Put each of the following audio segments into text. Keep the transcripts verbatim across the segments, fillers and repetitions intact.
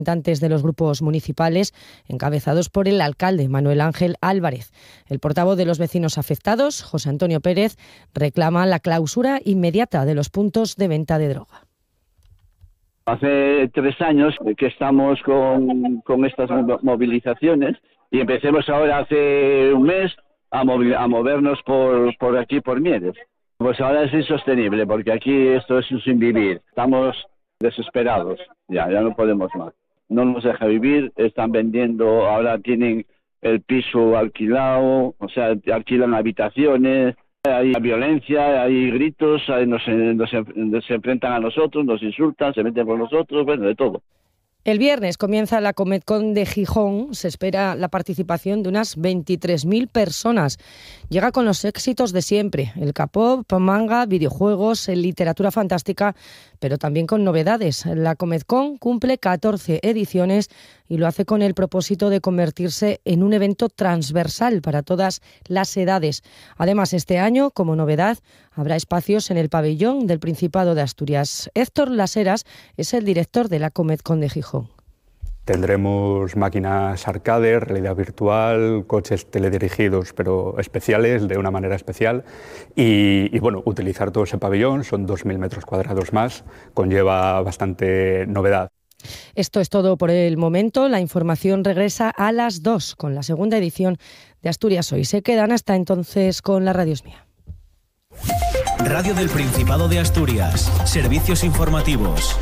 representantes de los grupos municipales, encabezados por el alcalde Manuel Ángel Álvarez. El portavoz de los vecinos afectados, José Antonio Pérez, reclama la clausura inmediata de los puntos de venta de droga. Hace tres años que estamos con, con estas movilizaciones y empecemos ahora hace un mes a, movi- a movernos por, por aquí, por Mieres. Pues ahora es insostenible porque aquí esto es sin vivir. Estamos desesperados, ya, ya no podemos más. No nos deja vivir, están vendiendo, ahora tienen el piso alquilado, o sea, alquilan habitaciones. Hay violencia, hay gritos, hay, nos, nos, nos enfrentan a nosotros, nos insultan, se meten por nosotros, bueno, de todo. El viernes comienza la Comedcon de Gijón. Se espera la participación de unas veintitrés mil personas. Llega con los éxitos de siempre: el K-pop, manga, videojuegos, literatura fantástica, pero también con novedades. La Comedcon cumple catorce ediciones y lo hace con el propósito de convertirse en un evento transversal para todas las edades. Además, este año, como novedad, habrá espacios en el pabellón del Principado de Asturias. Héctor Laseras es el director de la Comedcon de Gijón. Tendremos máquinas arcade, realidad virtual, coches teledirigidos, pero especiales, de una manera especial. Y, y bueno, utilizar todo ese pabellón, son dos mil metros cuadrados más, conlleva bastante novedad. Esto es todo por el momento. La información regresa a las dos con la segunda edición de Asturias Hoy. Se quedan hasta entonces con la Radio Es Mía. Radio del Principado de Asturias. Servicios informativos.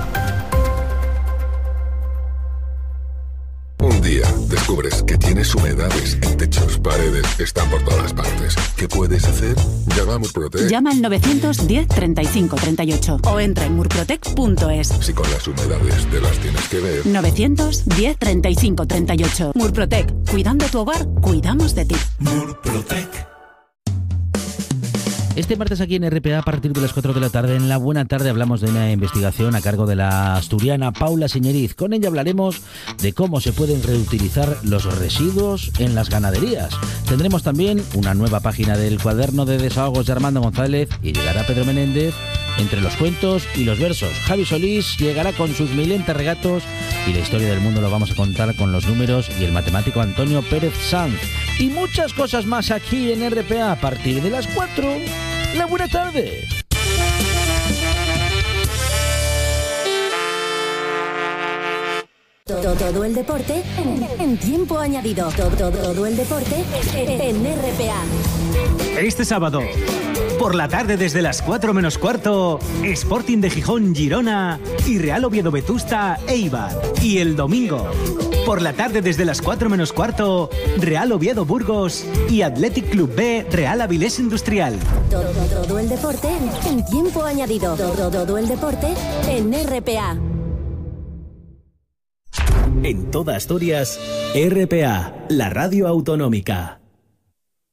Un día descubres que tienes humedades en techos, paredes, están por todas partes. ¿Qué puedes hacer? Llama a Murprotec. Llama al novecientos diez treinta y cinco treinta y ocho o entra en murprotec punto es. Si con las humedades te las tienes que ver. novecientos diez treinta y cinco treinta y ocho. Murprotec. Cuidando tu hogar, cuidamos de ti. Murprotec. Este martes aquí en R P A, a partir de las cuatro de la tarde, en La Buena Tarde, hablamos de una investigación a cargo de la asturiana Paula Señeriz. Con ella hablaremos de cómo se pueden reutilizar los residuos en las ganaderías. Tendremos también una nueva página del cuaderno de desahogos de Armando González y llegará Pedro Menéndez entre los cuentos y los versos. Javi Solís llegará con sus milenta regatos y la historia del mundo lo vamos a contar con los números y el matemático Antonio Pérez Sanz. Y muchas cosas más aquí en R P A a partir de las cuatro. La Buena Tarde. Todo, todo el deporte en, en tiempo añadido. Todo, todo, todo el deporte en R P A. Este sábado, por la tarde desde las cuatro menos cuarto, Sporting de Gijón Girona y Real Oviedo Vetusta Eibar. Y el domingo, por la tarde desde las cuatro menos cuarto, Real Oviedo Burgos y Athletic Club B Real Avilés Industrial. Todo, todo el deporte en tiempo añadido. Todo, todo el deporte en R P A. En toda Asturias, R P A, la radio autonómica.